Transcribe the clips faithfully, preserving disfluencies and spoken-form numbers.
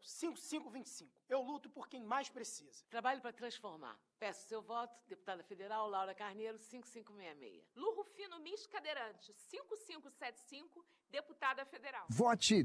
cinco cinco dois cinco. Eu luto por quem mais precisa. Trabalho para transformar. Peço seu voto, deputada federal Laura Carneiro, cinco cinco seis seis. Lu Rufino Mis Cadeirante, cinco cinco sete cinco, deputada federal. Vote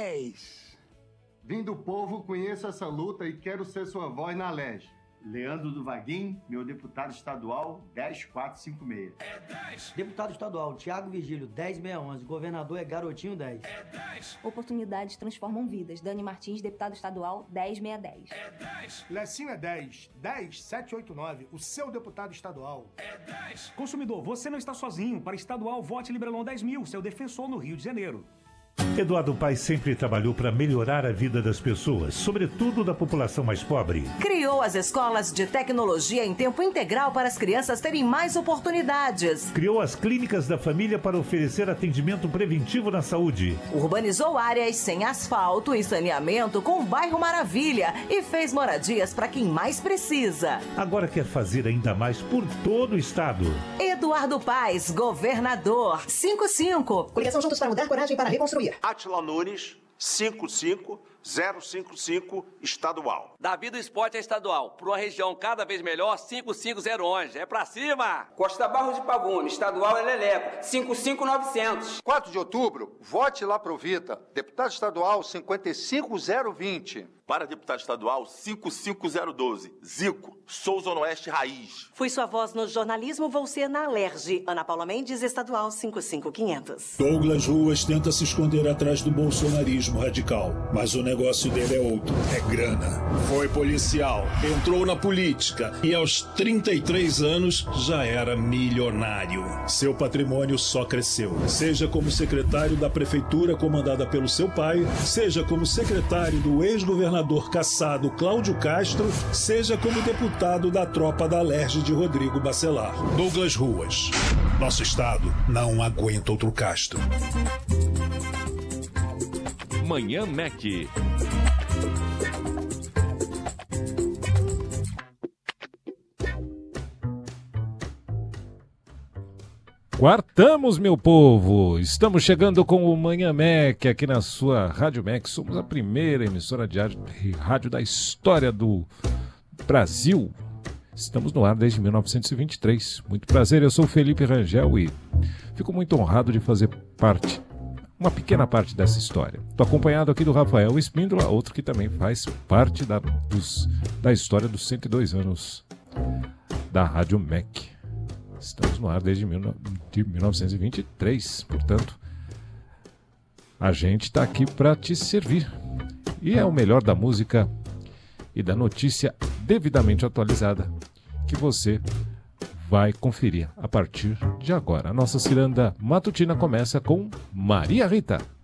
dez. Vim do povo, conheço essa luta e quero ser sua voz na L E G. Leandro do Vaguinho, meu deputado estadual, dez quatro cinco seis. É dez. Deputado estadual, Tiago Vigílio, dez seis onze. Governador é Garotinho, dez. É dez. Oportunidades transformam vidas. Dani Martins, deputado estadual, dez seis dez. É dez. Lecinho é dez. dez sete oito nove. O seu deputado estadual. É dez. Consumidor, você não está sozinho. Para estadual, vote Librelon dez mil, seu defensor no Rio de Janeiro. Eduardo Paes sempre trabalhou para melhorar a vida das pessoas, sobretudo da população mais pobre. Criou as escolas de tecnologia em tempo integral para as crianças terem mais oportunidades. Criou as clínicas da família para oferecer atendimento preventivo na saúde. Urbanizou áreas sem asfalto e saneamento com o bairro Maravilha e fez moradias para quem mais precisa. Agora quer fazer ainda mais por todo o estado. Eduardo Paes, governador. cinco cinco. Coligação Juntos para Mudar, Coragem para Reconstruir. Átila Nunes, cinco cinco zero cinco cinco, estadual. Davi do Esporte é estadual. Para uma região cada vez melhor, cinco cinco zero onze. É pra cima! Costa Barros de Pavone, estadual é Leleco, cinco cinco novecentos. quatro de outubro, vote lá pro Vita. Deputado estadual, cinquenta e cinco zero vinte. Para deputado estadual, cinco cinco zero doze. Zico, Souza Oeste Raiz. Fui sua voz no jornalismo, vou ser na Alerj. Ana Paula Mendes, estadual cinco cinco quinhentos. Douglas Ruas tenta se esconder atrás do bolsonarismo radical, mas o negócio dele é outro, é grana. Foi policial, entrou na política e aos trinta e três anos já era milionário. Seu patrimônio só cresceu. Seja como secretário da prefeitura comandada pelo seu pai, seja como secretário do ex-governador cassado Cláudio Castro, seja como deputado da tropa da Alerj de Rodrigo Bacelar. Douglas Ruas. Nosso estado não aguenta outro Castro. Manhã Mac. Quartamos, meu povo! Estamos chegando com o Manhã Mac aqui na sua Rádio Mac. Somos a primeira emissora de rádio da história do Brasil. Estamos no ar desde mil novecentos e vinte e três. Muito prazer, eu sou o Felipe Rangel e fico muito honrado de fazer parte, uma pequena parte dessa história. Estou acompanhado aqui do Rafael Espíndola, outro que também faz parte da, dos, da história dos cento e dois anos da Rádio Mac. Estamos no ar desde mil novecentos e vinte e três, portanto, a gente está aqui para te servir. E é o melhor da música e da notícia devidamente atualizada que você vai conferir a partir de agora. A nossa ciranda matutina começa com Maria Rita.